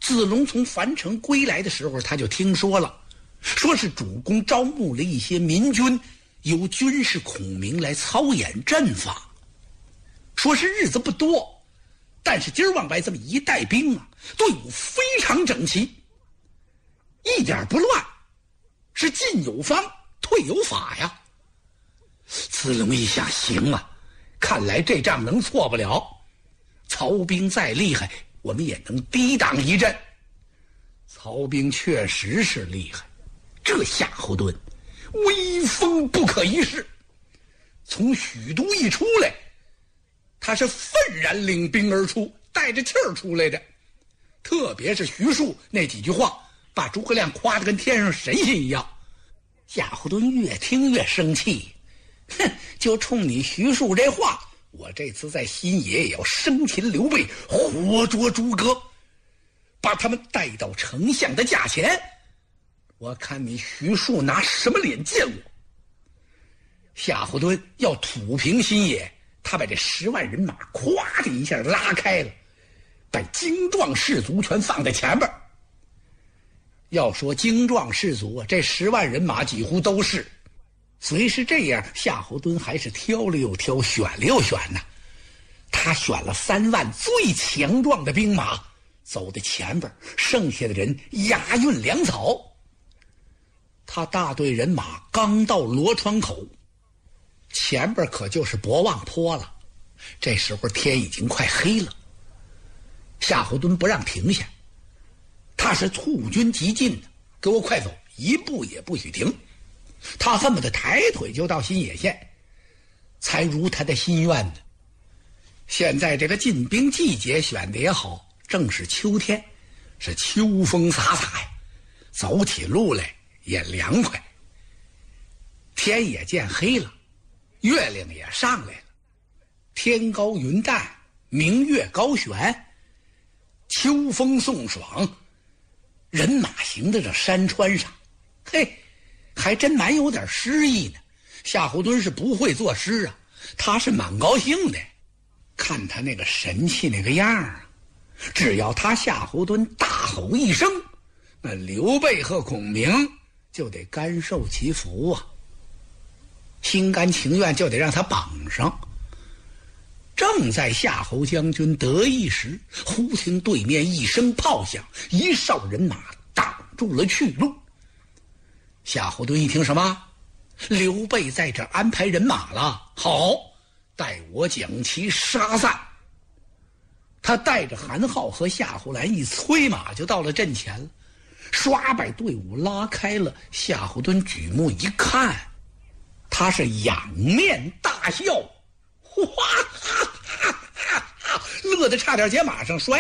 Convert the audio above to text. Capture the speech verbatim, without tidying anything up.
子龙从樊城归来的时候，他就听说了，说是主公招募了一些民军，由军师孔明来操演阵法，说是日子不多，但是今儿往外这么一带兵啊，队伍非常整齐，一点不乱，是进有方，退有法呀。子龙一想，行啊，看来这仗能错不了，曹兵再厉害，我们也能抵挡一阵。曹兵确实是厉害，这夏侯惇威风不可一世。从许都一出来，他是愤然领兵而出，带着气儿出来的。特别是徐庶那几句话，把诸葛亮夸得跟天上神仙一样。夏侯惇越听越生气，哼，就冲你徐庶这话，我这次在新野也要生擒刘备，活捉诸葛，把他们带到丞相的驾前，我看你徐庶拿什么脸见我。夏侯惇要土平新野，他把这十万人马咵的一下拉开了，把精壮士卒全放在前边。要说精壮士卒啊，这十万人马几乎都是。虽是这样，夏侯惇还是挑了又挑，选了又选呢。他选了三万最强壮的兵马走在前边，剩下的人押运粮草。他大队人马刚到罗川口，前边可就是博望坡了。这时候天已经快黑了，夏侯惇不让停下，他是促军急进的，给我快走，一步也不许停。他恨不得抬腿就到新野县，才如他的心愿呢。现在这个进兵季节选的也好，正是秋天，是秋风飒飒呀，走起路来也凉快。天也渐黑了，月亮也上来了，天高云淡，明月高悬，秋风送爽，人马行在这山川上，嘿，还真蛮有点诗意呢。夏侯惇是不会作诗啊，他是蛮高兴的。看他那个神气那个样啊，只要他夏侯惇大吼一声，那刘备和孔明就得甘受其福啊，心甘情愿就得让他绑上。正在夏侯将军得意时，忽听对面一声炮响，一哨人马挡住了去路。夏侯惇一听，什么？刘备在这安排人马了，好，待我将其杀散。他带着韩浩和夏侯兰一催马就到了阵前了，唰把队伍拉开了。夏侯惇举目一看，他是仰面大笑，哇哈哈哈哈，乐得差点从马上摔